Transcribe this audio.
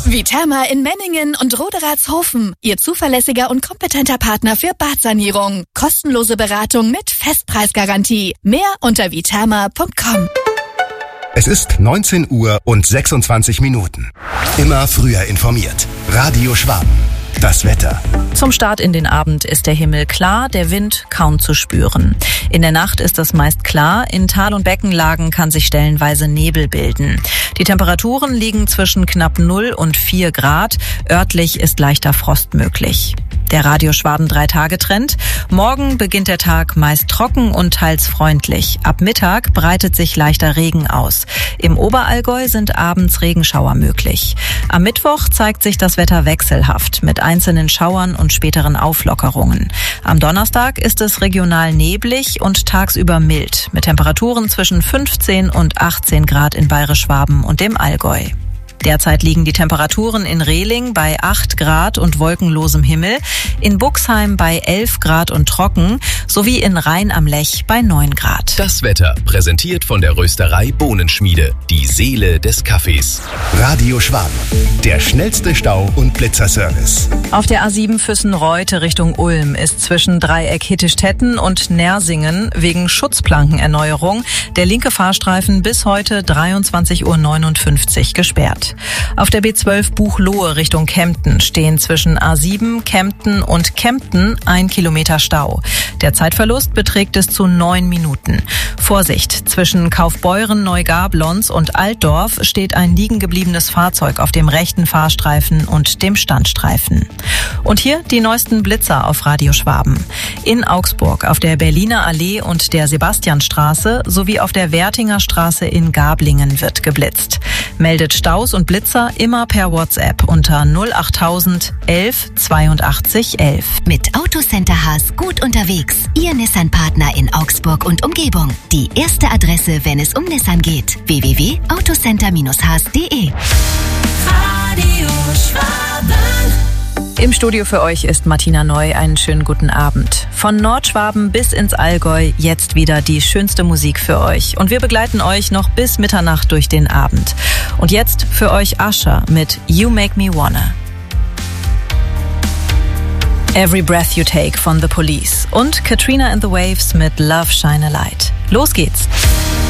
Viterma in Menningen und Roderatshofen. Ihr zuverlässiger und kompetenter Partner für Badsanierung. Kostenlose Beratung mit Festpreisgarantie. Mehr unter viterma.com. Es ist 19 Uhr und 26 Minuten. Immer früher informiert. Radio Schwaben. Das Wetter. Zum Start in den Abend ist der Himmel klar, der Wind kaum zu spüren. In der Nacht ist es meist klar, in Tal- und Beckenlagen kann sich stellenweise Nebel bilden. Die Temperaturen liegen zwischen knapp 0 und 4 Grad. Örtlich ist leichter Frost möglich. Der Radio Schwaben 3-Tage-Trend. Morgen beginnt der Tag meist trocken und teils freundlich. Ab Mittag breitet sich leichter Regen aus. Im Oberallgäu sind abends Regenschauer möglich. Am Mittwoch zeigt sich das Wetter wechselhaft mit einzelnen Schauern und späteren Auflockerungen. Am Donnerstag ist es regional neblig und tagsüber mild mit Temperaturen zwischen 15 und 18 Grad in Bayerisch-Schwaben und dem Allgäu. Derzeit liegen die Temperaturen in Rehling bei 8 Grad und wolkenlosem Himmel, in Buxheim bei 11 Grad und trocken, sowie in Rhein am Lech bei 9 Grad. Das Wetter präsentiert von der Rösterei Bohnenschmiede, die Seele des Kaffees. Radio Schwaben, der schnellste Stau- und Blitzerservice. Auf der A7 Füssen-Reute Richtung Ulm ist zwischen Dreieck Hittestetten und Nersingen wegen Schutzplankenerneuerung der linke Fahrstreifen bis heute 23:59 Uhr gesperrt. Auf der B12 Buchloe Richtung Kempten stehen zwischen A7, Kempten und Kempten 1 Kilometer Stau. Der Zeitverlust beträgt bis zu 9 Minuten. Vorsicht, zwischen Kaufbeuren, Neugablons und Altdorf steht ein liegen gebliebenes Fahrzeug auf dem rechten Fahrstreifen und dem Standstreifen. Und hier die neuesten Blitzer auf Radio Schwaben. In Augsburg auf der Berliner Allee und der Sebastianstraße sowie auf der Wertinger Straße in Gablingen wird geblitzt. Meldet Staus und Blitzer immer per WhatsApp unter 08000 11 82 11. Mit Autocenter Haas gut unterwegs. Ihr Nissan-Partner in Augsburg und Umgebung. Die erste Adresse, wenn es um Nissan geht. www.autocenter-haas.de. Radio Schwaben. Im Studio für euch ist Martina Neu. Einen schönen guten Abend. Von Nordschwaben bis ins Allgäu jetzt wieder die schönste Musik für euch. Und wir begleiten euch noch bis Mitternacht durch den Abend. Und jetzt für euch Usher mit You Make Me Wanna. Every Breath You Take von The Police und Katrina and the Waves mit Love Shine a Light. Los geht's!